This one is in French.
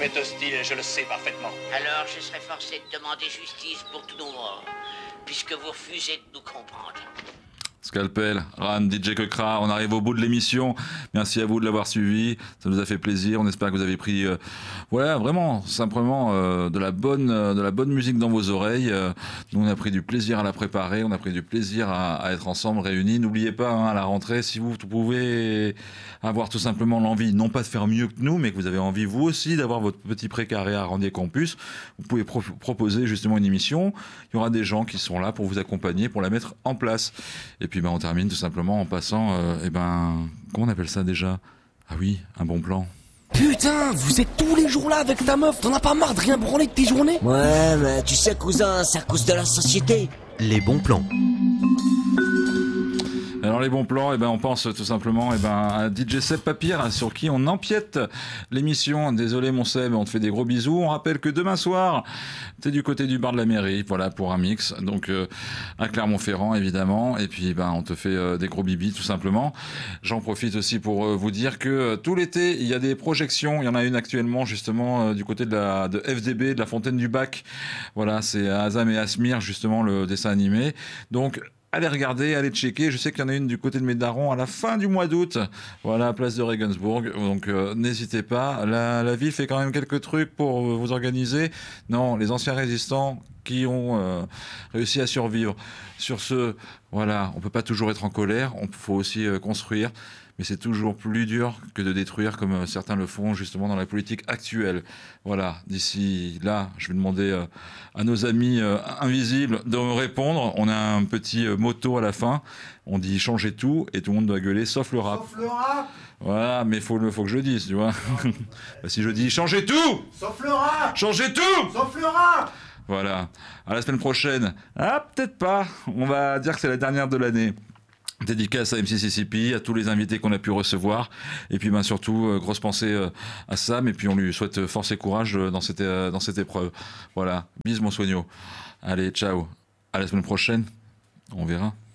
m'est hostile, je le sais parfaitement. Alors je serai forcé de demander justice pour tous nos morts, puisque vous refusez de nous comprendre. Scalpel, Ran, DJ Kekra, on arrive au bout de l'émission. Merci à vous de l'avoir suivi. Ça nous a fait plaisir. On espère que vous avez pris, voilà, vraiment, simplement de la bonne musique dans vos oreilles. Nous, on a pris du plaisir à la préparer. On a pris du plaisir à être ensemble, réunis. N'oubliez pas, hein, à la rentrée, si vous pouvez avoir tout simplement l'envie, non pas de faire mieux que nous, mais que vous avez envie, vous aussi, d'avoir votre petit précaré à Randier Campus, vous pouvez proposer justement une émission. Il y aura des gens qui sont là pour vous accompagner, pour la mettre en place. Et puis on termine tout simplement en passant, comment on appelle ça déjà ? Ah oui, un bon plan. Putain, vous êtes tous les jours là avec ta meuf, t'en as pas marre de rien branler de tes journées ? Ouais, mais tu sais cousin, c'est à cause de la société. Les bons plans. Alors les bons plans, on pense tout simplement à DJ Seb Papir, sur qui on empiète l'émission. Désolé mon Seb, on te fait des gros bisous. On rappelle que demain soir, t'es du côté du bar de la mairie, voilà, pour un mix. Donc à Clermont-Ferrand évidemment. Et puis on te fait des gros bibis tout simplement. J'en profite aussi pour vous dire que tout l'été, il y a des projections. Il y en a une actuellement justement du côté de FDB, de la Fontaine du Bac. Voilà, c'est Azam et Asmir justement le dessin animé. Donc allez regarder, allez checker. Je sais qu'il y en a une du côté de Médaron à la fin du mois d'août. Voilà, place de Regensburg. Donc, n'hésitez pas. La ville fait quand même quelques trucs pour vous organiser. Non, les anciens résistants qui ont réussi à survivre. Sur ce, voilà, on peut pas toujours être en colère. Il faut aussi construire. Mais c'est toujours plus dur que de détruire comme certains le font justement dans la politique actuelle. Voilà, d'ici là, je vais demander à nos amis invisibles de me répondre. On a un petit motto à la fin. On dit changer tout et tout le monde doit gueuler sauf le rap. Sauf le rap. Voilà, mais faut que je le dise, tu vois. Si je dis changez tout Sauf le rap. Changez tout Sauf le rap. Voilà, à la semaine prochaine. Ah, peut-être pas. On va dire que c'est la dernière de l'année. Dédicace à MCCCP, à tous les invités qu'on a pu recevoir. Et puis surtout, grosse pensée à Sam. Et puis on lui souhaite force et courage dans cette épreuve. Voilà, bise mon soigno. Allez, ciao. À la semaine prochaine. On verra.